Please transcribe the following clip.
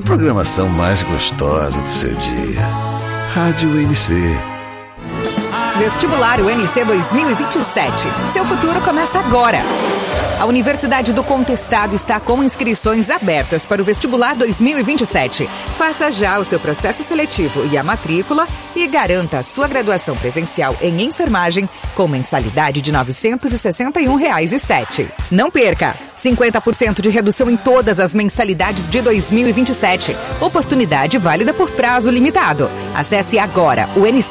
programação mais gostosa do seu dia. Rádio UNC. Vestibular UNC 2027. Seu futuro começa agora. A Universidade do Contestado está com inscrições abertas para o Vestibular 2027. Faça já o seu processo seletivo e a matrícula e garanta a sua graduação presencial em enfermagem com mensalidade de R$ 961,07. Não perca! 50% de redução em todas as mensalidades de 2027. Oportunidade válida por prazo limitado. Acesse agora unc.br